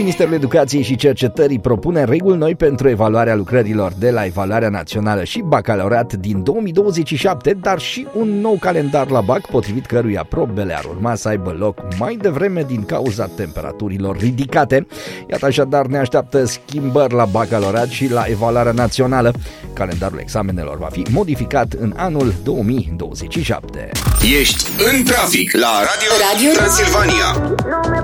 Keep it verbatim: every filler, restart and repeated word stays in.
Ministerul Educației și Cercetării propune reguli noi pentru evaluarea lucrărilor de la Evaluarea Națională și Bacalaureat din două mii douăzeci și șapte, dar și un nou calendar la bac, potrivit căruia probele ar urma să aibă loc mai devreme din cauza temperaturilor ridicate. Iată, așadar ne așteaptă schimbări la Bacalaureat și la Evaluarea Națională. Calendarul examenelor va fi modificat în anul două mii douăzeci și șapte. Ești în trafic la Radio, Radio Transilvania.